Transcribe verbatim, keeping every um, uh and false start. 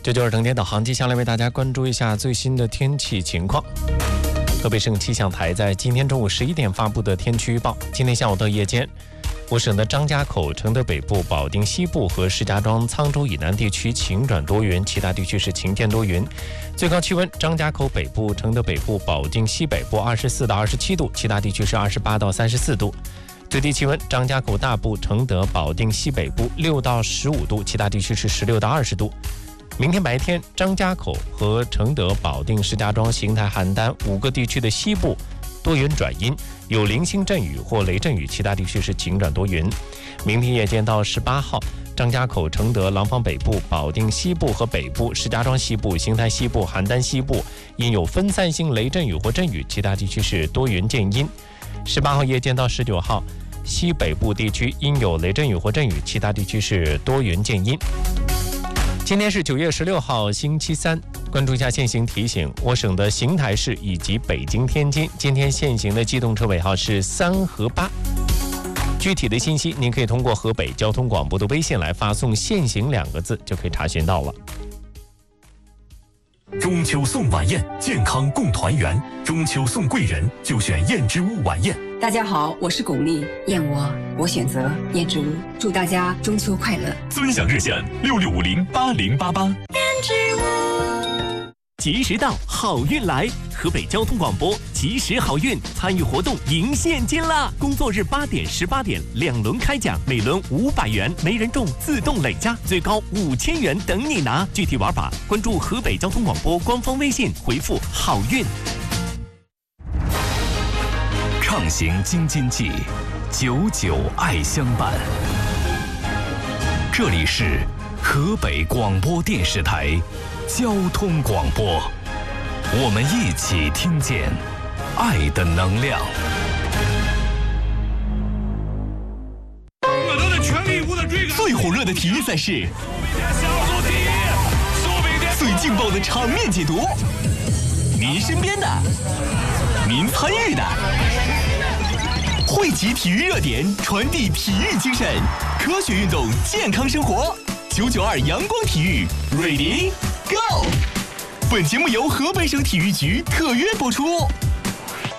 这就是整点导航，接下来为大家关注一下最新的天气情况。河北省气象台在今天中午十一点发布的天气预报：今天下午到夜间，我省的张家口、承德北部、保定西部和石家庄、沧州以南地区晴转多云，其他地区是晴间多云。最高气温：张家口北部、承德北部、保定西北部二十四到二十七度，其他地区是二十八到三十四度。最低气温：张家口大部、承德、保定西北部六到十五度，其他地区是十六到二十度。明天白天，张家口和承德、保定、石家庄、邢台、邯郸五个地区的西部多云转阴，有零星阵雨或雷阵雨，其他地区是晴转多云。明天夜间到十八号，张家口、承德、廊坊北部、保定西部和北部、石家庄西部、邢台西部、邯郸西部因有分散性雷阵雨或阵雨，其他地区是多云见阴。十八号夜间到十九号，西北部地区因有雷阵雨或阵雨，其他地区是多云见阴。今天是九月十六号，星期三。关注一下现行提醒：我省的邢台市以及北京、天津，今天现行的机动车尾号是三和八。具体的信息，您可以通过河北交通广播的微信来发送“现行”两个字，就可以查询到了。 中秋送晚宴，健康共团圆。中秋送贵人，就选燕之屋晚宴。 大家好，我是巩俐，燕窝我选择燕之屋，祝大家中秋快乐。 尊享热线六六五零八零八八。 燕之屋， 吉时到，好运来！河北交通广播吉时好运参与活动赢现金啦！工作日八点、十八点两轮开奖，每轮五百元，没人中自动累加，最高五千元等你拿。具体玩法关注河北交通广播官方微信，回复好运。 畅行京津冀，久久爱相伴。这里是河北广播电视台交通广播，我们一起听见爱的能量。 我都在全力以赴的追赶。 最火热的体育赛事，最劲爆的场面解读，您身边的，您参与的。汇集体育热点，传递体育精神，科学运动，健康生活。九九二阳光体育 ，Ready Go！ 本节目由河北省体育局特约播出。